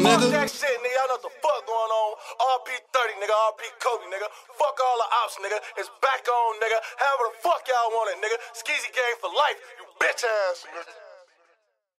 nigga. Fuck that shit, nigga. Y'all know what the fuck going on. RP 30, nigga. RP Kobe, nigga. Fuck all the ops, nigga. It's back on, nigga. However the fuck y'all want it, nigga. Skeezy gang for life, you bitch ass, nigga.